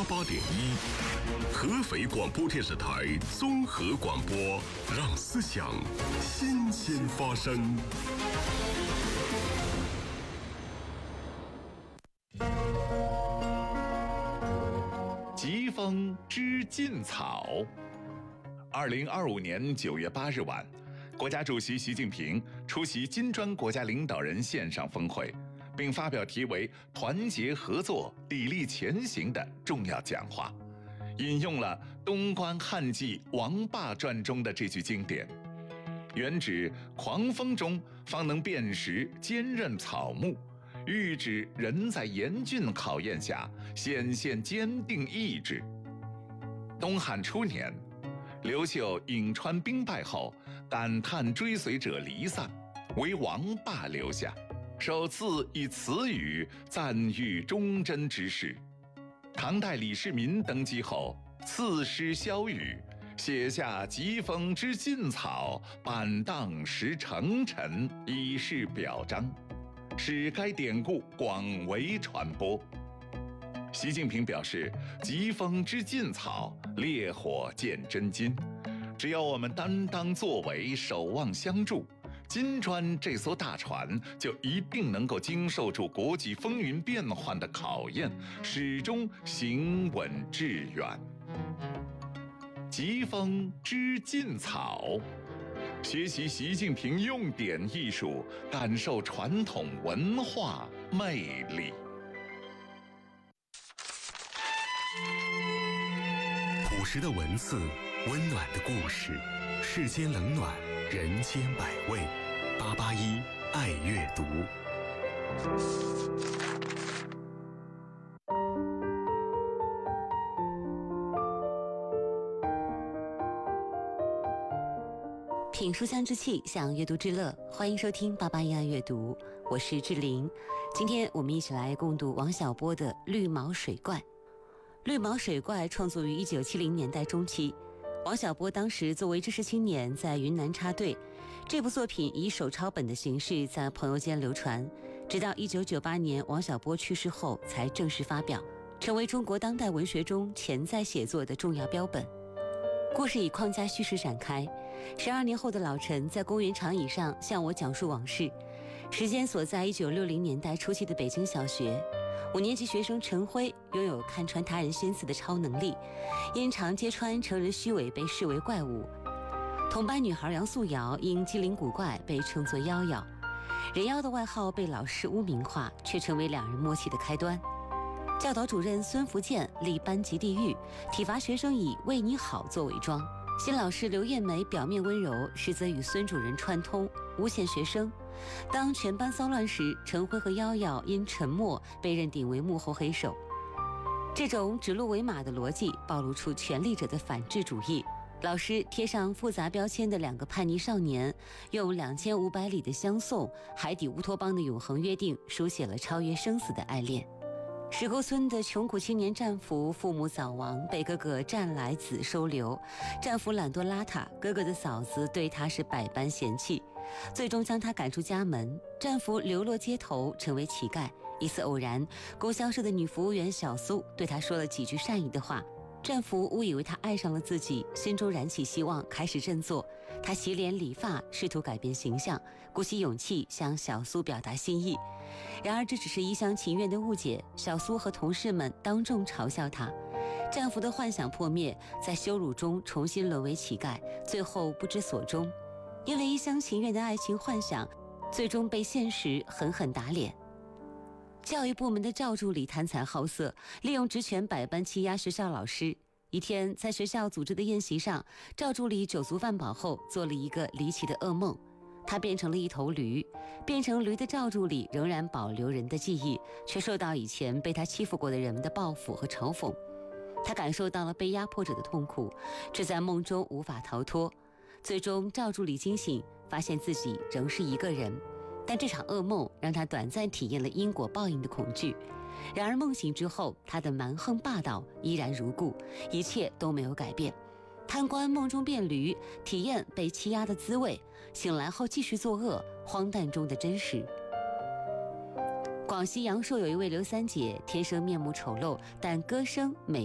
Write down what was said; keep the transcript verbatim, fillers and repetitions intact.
八点一，合肥广播电视台综合广播，让思想新鲜发生。 疾风知劲草。二零二五年九月八日晚，国家主席习近平出席金砖国家领导人线上峰会，并发表题为“团结合作，砥砺前行”的重要讲话，引用了东关汉记《王霸传》中的这句经典，原指狂风中方能辨识坚韧草木，喻指人在严峻考验下显现坚定意志。东汉初年，刘秀颍川兵败后，感叹追随者离散，为王霸留下，首次以此语赞誉忠贞之士。唐代李世民登基后，赐诗萧雨，写下疾风知劲草，板荡识成臣，以示表彰，使该典故广为传播。习近平表示，疾风知劲草，烈火见真金。只要我们担当作为，守望相助，金砖这艘大船就一定能够经受住国际风云变幻的考验，始终行稳致远。疾风知劲草，学习习近平用典艺术，感受传统文化魅力。 朴实的文字，温暖的故事，世间冷暖，人间百味。八八一爱阅读。 品书香之气，享阅读之乐，欢迎收听八八一爱阅读，我是志玲。今天我们一起来共读王小波的《绿毛水怪》。《绿毛水怪》创作于一九七零年代中期，王小波当时作为知识青年在云南插队，这部作品以手抄本的形式在朋友间流传，直到一九九八年王小波去世后才正式发表，成为中国当代文学中潜在写作的重要标本。故事以框架叙事展开，十二年后的老陈在公园长椅上向我讲述往事，时间所在一九六零年代初期的北京小学。五年级学生陈辉拥有看穿他人心思的超能力，因常揭穿成人虚伪被视为怪物。同班女孩杨素瑶因机灵古怪被称作妖妖，人妖的外号被老师污名化，却成为两人默契的开端。教导主任孙福建立班级地狱，体罚学生以为你好做伪装。新老师刘艳梅表面温柔，实则与孙主任串通，诬陷学生。当全班骚乱时，陈辉和妖妖因沉默被认定为幕后黑手。这种指鹿为马的逻辑暴露出权力者的反智主义。老师贴上复杂标签的两个叛逆少年，用两千五百里的相送、海底乌托邦的永恒约定，书写了超越生死的爱恋。石沟村的穷苦青年战俘父母早亡，被哥哥战来子收留。战俘懒惰邋遢，哥哥的嫂子对他是百般嫌弃，最终将他赶出家门。战俘流落街头，成为乞丐。一次偶然，供销社的女服务员小苏对他说了几句善意的话，战俘误以为他爱上了自己，心中燃起希望，开始振作。他洗脸理发，试图改变形象，鼓起勇气向小苏表达心意。然而这只是一厢情愿的误解，小苏和同事们当众嘲笑他。战俘的幻想破灭，在羞辱中重新沦为乞丐，最后不知所终。因为一厢情愿的爱情幻想，最终被现实狠狠打脸。教育部门的赵助理贪财好色，利用职权百般欺压学校老师。一天，在学校组织的宴席上，赵助理酒足饭饱后做了一个离奇的噩梦，他变成了一头驴。变成驴的赵助理仍然保留人的记忆，却受到以前被他欺负过的人们的报复和嘲讽。他感受到了被压迫者的痛苦，却在梦中无法逃脱。最终赵助理惊醒，发现自己仍是一个人，但这场噩梦让他短暂体验了因果报应的恐惧。然而梦醒之后，他的蛮横霸道依然如故，一切都没有改变。贪官梦中变驴，体验被欺压的滋味，醒来后继续作恶，荒诞中的真实。广西阳朔有一位刘三姐，天生面目丑陋，但歌声美